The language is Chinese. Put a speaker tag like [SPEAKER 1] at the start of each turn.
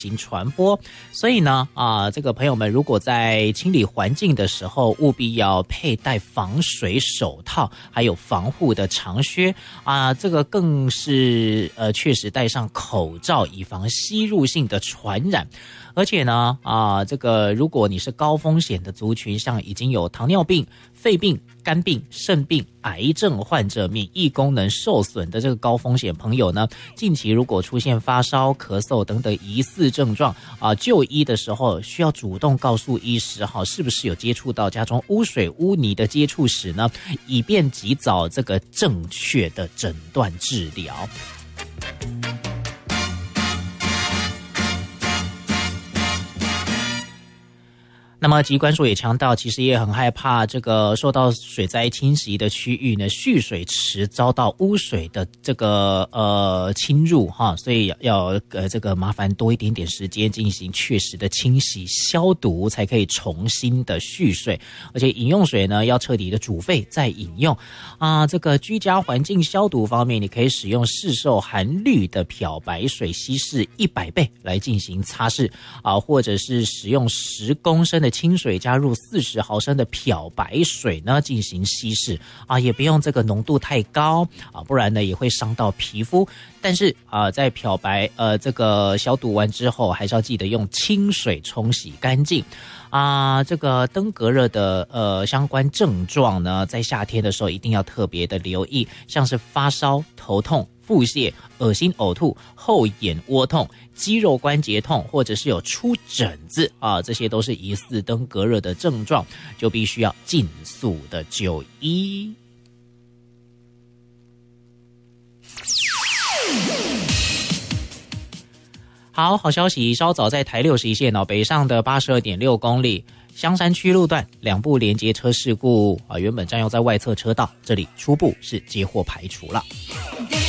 [SPEAKER 1] 行传播。所以呢这个朋友们如果在清理环境的时候，务必要佩戴防水手套，还有防护的长靴这个更是确实戴上口罩，以防吸入性的传染。而且呢这个如果你是高风险的族群，像已经有糖尿病、肺病、肝病、肾病、癌症患者、免疫功能受损的这个高风险朋友呢，近期如果出现发烧、咳嗽等等疑似症状就医的时候需要主动告诉医师是不是有接触到家中污水污泥的接触史呢，以便及早这个正确的诊断治疗。那么疾管署也强调，其实也很害怕这个受到水灾侵袭的区域呢，蓄水池遭到污水的这个侵入所以要这个麻烦多一点点时间进行确实的清洗消毒，才可以重新的蓄水。而且饮用水呢要彻底的煮沸再饮用这个居家环境消毒方面，你可以使用市售含氯的漂白水稀释100倍来进行擦拭或者是使用10公升的清水加入40毫升的漂白水呢进行稀释也不用这个浓度太高不然呢也会伤到皮肤。但是在漂白这个消毒完之后，还是要记得用清水冲洗干净这个登革热的相关症状呢，在夏天的时候一定要特别的留意，像是发烧、头痛、腹泻、恶心呕吐、后眼窝痛、肌肉关节痛，或者是有出疹子这些都是疑似登革热的症状，就必须要尽速的就医。好消息，稍早在台61线北上的82.6公里香山区路段2部连接车事故原本占用在外侧车道，这里初步是接获排除了。